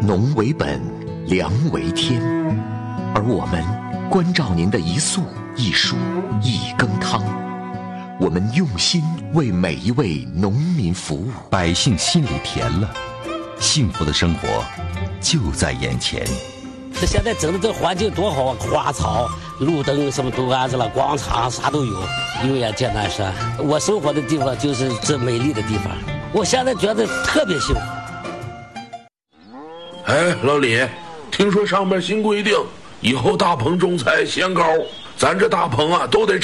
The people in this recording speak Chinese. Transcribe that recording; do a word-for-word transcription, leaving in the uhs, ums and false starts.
农为本，粮为天，而我们关照您的一粟一蔬一羹汤，我们用心为每一位农民服务， 百姓心里甜了，幸福的生活就在眼前。 现在整的这环境多好啊，花草、路灯什么都安置了，广场啥都有。永远见南山，我生活的地方就是这美丽的地方，我现在觉得特别幸福。 哎，老李，听说上面新规定，以后大棚种菜限高，咱这大棚啊都得